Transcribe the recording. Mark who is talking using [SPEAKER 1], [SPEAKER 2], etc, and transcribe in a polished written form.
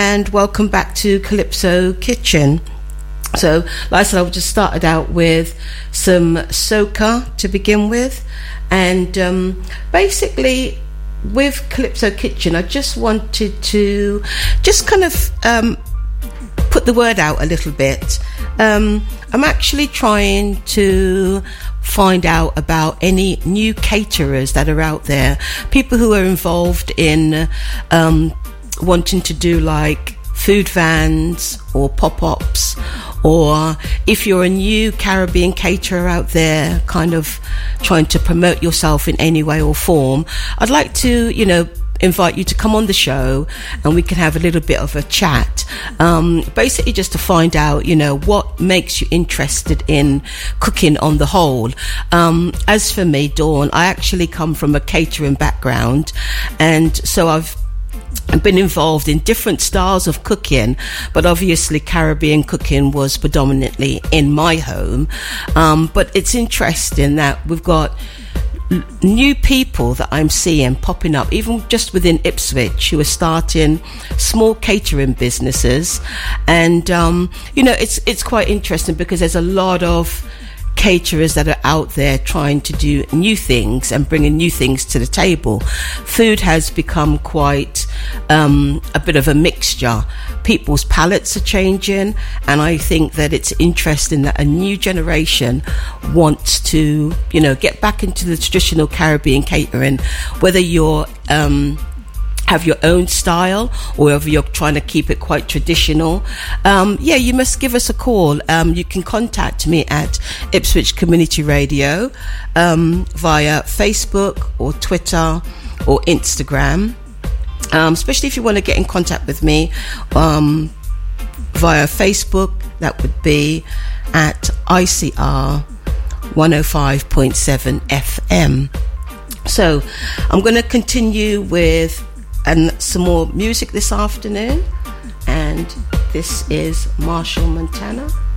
[SPEAKER 1] and welcome back to Calypso Kitchen. So, like I said, I just started out with some soca to begin with, and basically with Calypso Kitchen, I just wanted to just kind of put the word out a little bit. I'm actually trying to find out about any new caterers that are out there, people who are involved in wanting to do like food vans or pop-ups, or if you're a new Caribbean caterer out there kind of trying to promote yourself in any way or form, I'd like to, invite you to come on the show and we can have a little bit of a chat, basically just to find out what makes you interested in cooking on the whole. As for me, Dawn, I actually come from a catering background, and so I've been involved in different styles of cooking, but obviously Caribbean cooking was predominantly in my home. But it's interesting that we've got new people that I'm seeing popping up, even just within Ipswich, who are starting small catering businesses. And it's quite interesting because there's a lot of caterers that are out there trying to do new things and bringing new things to the table. Food has become quite a bit of a mixture. People's palates are changing, and I think that it's interesting that a new generation wants to, get back into the traditional Caribbean catering, whether you're have your own style or whether you're trying to keep it quite traditional. You must give us a call. You can contact me at Ipswich Community Radio via Facebook or Twitter or Instagram, especially if you want to get in contact with me via Facebook. That would be at ICR 105.7 FM. So I'm going to continue with some more music this afternoon, and this is Marshall Montana.